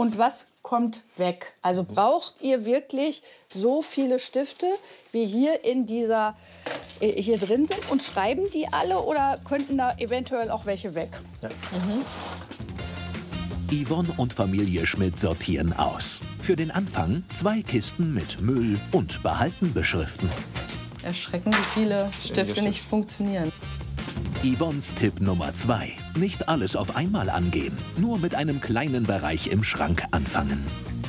und was kommt weg. Also braucht ihr wirklich so viele Stifte, wie hier in dieser hier drin sind, und schreiben die alle oder könnten da eventuell auch welche weg? Ja. Yvonne und Familie Schmidt sortieren aus. Für den Anfang 2 Kisten mit Müll und behalten beschriften. Erschreckend, wie viele Stifte nicht funktionieren. Yvonnes Tipp Nummer 2. Nicht alles auf einmal angehen. Nur mit einem kleinen Bereich im Schrank anfangen.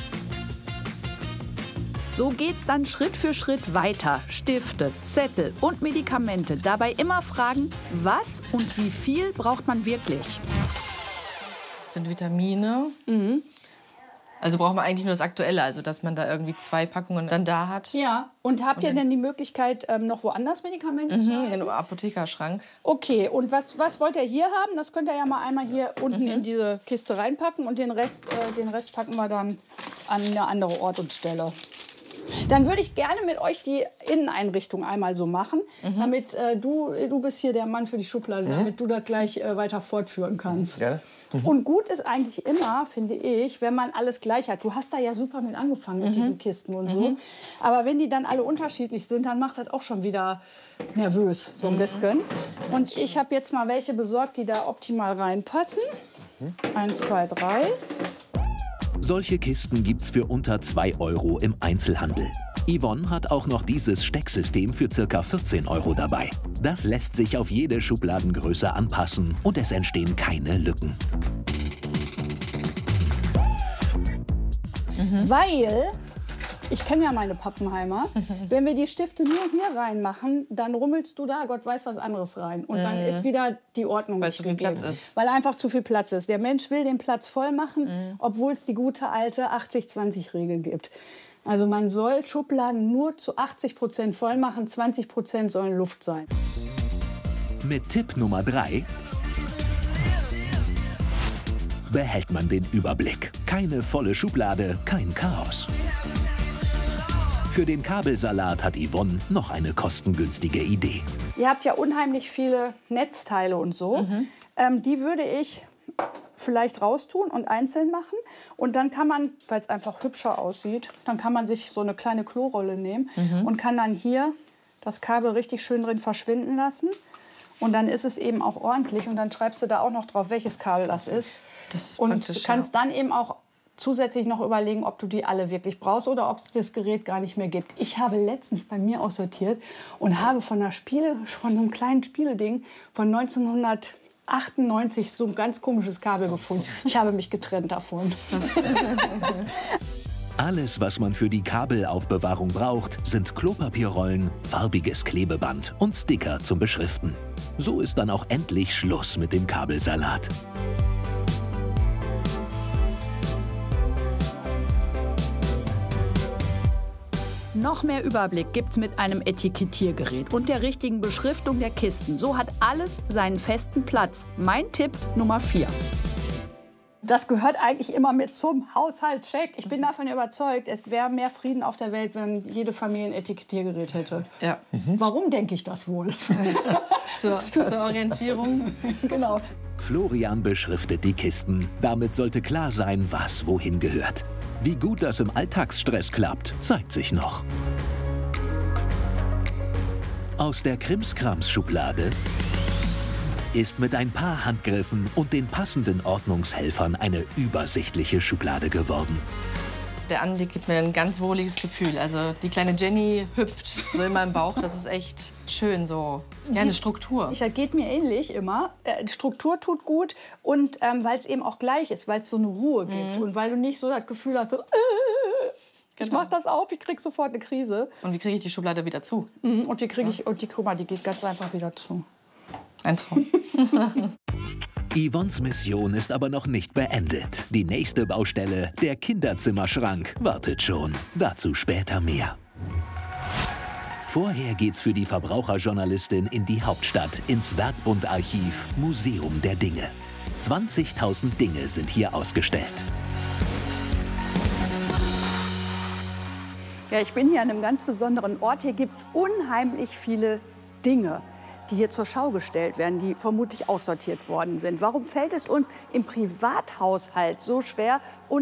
So geht's dann Schritt für Schritt weiter. Stifte, Zettel und Medikamente. Dabei immer fragen, was und wie viel braucht man wirklich? Das sind Vitamine. Also braucht man eigentlich nur das Aktuelle, also dass man da irgendwie 2 Packungen dann da hat. Ja. Und habt ihr denn die Möglichkeit, noch woanders Medikamente zu haben? Im Apothekerschrank. Okay, und was wollt ihr hier haben? Das könnt ihr ja mal einmal hier unten in diese Kiste reinpacken und den Rest packen wir dann an eine andere Ort und Stelle. Dann würde ich gerne mit euch die Inneneinrichtung einmal so machen, damit du bist hier der Mann für die Schublade, damit du das gleich weiter fortführen kannst. Gerne. Und gut ist eigentlich immer, finde ich, wenn man alles gleich hat. Du hast da ja super mit angefangen mit diesen Kisten und so. Aber wenn die dann alle unterschiedlich sind, dann macht das auch schon wieder nervös, so ein bisschen. Und ich habe jetzt mal welche besorgt, die da optimal reinpassen. 1, 2, 3. Solche Kisten gibt's für unter 2 € im Einzelhandel. Yvonne hat auch noch dieses Stecksystem für ca. 14 € dabei. Das lässt sich auf jede Schubladengröße anpassen und es entstehen keine Lücken. Weil, ich kenne ja meine Pappenheimer, wenn wir die Stifte nur hier reinmachen, dann rummelst du da Gott weiß was anderes rein. Und dann ist wieder die Ordnung Weil nicht zu viel gegeben. Platz ist. Weil einfach zu viel Platz ist. Der Mensch will den Platz voll machen, obwohl es die gute alte 80-20-Regel gibt. Also man soll Schubladen nur zu 80% voll machen, 20% sollen Luft sein. Mit Tipp Nummer 3 behält man den Überblick. Keine volle Schublade, kein Chaos. Für den Kabelsalat hat Yvonne noch eine kostengünstige Idee. Ihr habt ja unheimlich viele Netzteile und so. Die würde ich vielleicht raustun und einzeln machen. Und dann kann man, weil es einfach hübscher aussieht, dann kann man sich so eine kleine Klorolle nehmen und kann dann hier das Kabel richtig schön drin verschwinden lassen. Und dann ist es eben auch ordentlich. Und dann schreibst du da auch noch drauf, welches Kabel das ist. Das ist und praktisch, kannst dann eben auch zusätzlich noch überlegen, ob du die alle wirklich brauchst oder ob es das Gerät gar nicht mehr gibt. Ich habe letztens bei mir aussortiert und habe von so einem kleinen Spieleding von 1998 so ein ganz komisches Kabel gefunden. Ich habe mich getrennt davon. Alles, was man für die Kabelaufbewahrung braucht, sind Klopapierrollen, farbiges Klebeband und Sticker zum Beschriften. So ist dann auch endlich Schluss mit dem Kabelsalat. Noch mehr Überblick gibt's mit einem Etikettiergerät und der richtigen Beschriftung der Kisten. So hat alles seinen festen Platz. Mein Tipp Nummer 4. Das gehört eigentlich immer mit zum Haushaltscheck. Ich bin davon überzeugt, es wäre mehr Frieden auf der Welt, wenn jede Familie ein Etikettiergerät hätte. Ja. Warum denke ich das wohl? Zur Orientierung. Genau. Florian beschriftet die Kisten. Damit sollte klar sein, was wohin gehört. Wie gut das im Alltagsstress klappt, zeigt sich noch. Aus der Krimskrams-Schublade ist mit ein paar Handgriffen und den passenden Ordnungshelfern eine übersichtliche Schublade geworden. Der Anblick gibt mir ein ganz wohliges Gefühl. Also die kleine Jenny hüpft so in meinem Bauch. Das ist echt schön so. Ja, eine Struktur. Das geht mir ähnlich immer. Die Struktur tut gut und weil es eben auch gleich ist, weil es so eine Ruhe gibt und weil du nicht so das Gefühl hast, so ich mach das auf, ich krieg sofort eine Krise. Und wie kriege ich die Schublade wieder zu? Und die kriege ich, guck mal, die geht ganz einfach wieder zu. Ein Traum. Yvonnes Mission ist aber noch nicht beendet. Die nächste Baustelle, der Kinderzimmerschrank, wartet schon. Dazu später mehr. Vorher geht's für die Verbraucherjournalistin in die Hauptstadt, ins Werkbundarchiv Museum der Dinge. 20.000 Dinge sind hier ausgestellt. Ja, ich bin hier an einem ganz besonderen Ort. Hier gibt es unheimlich viele Dinge, die hier zur Schau gestellt werden, die vermutlich aussortiert worden sind. Warum fällt es uns im Privathaushalt so schwer,